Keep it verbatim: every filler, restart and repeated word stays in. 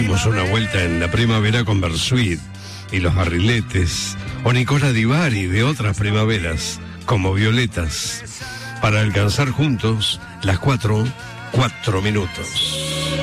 Dimos una vuelta en la primavera con Bersuit y los Barriletes, o Nicola Di Bari de otras primaveras, como Violetas, para alcanzar juntos las cuatro, cuatro minutos.